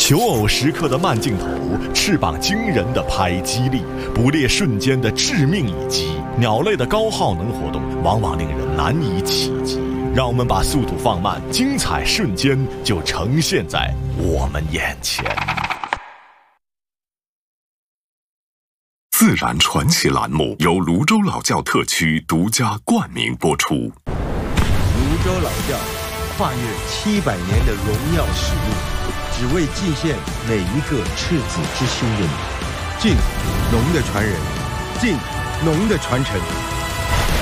求偶时刻的慢镜头，翅膀惊人的拍击力，捕猎瞬间的致命一击，鸟类的高耗能活动往往令人难以企及。让我们把速度放慢，精彩瞬间就呈现在我们眼前。 自然传奇栏目由泸州老窖特区独家冠名播出。 泸州老窖跨越700年的荣耀使命，只为祭献每一个赤子之心的你。敬农的传人，敬农的传承。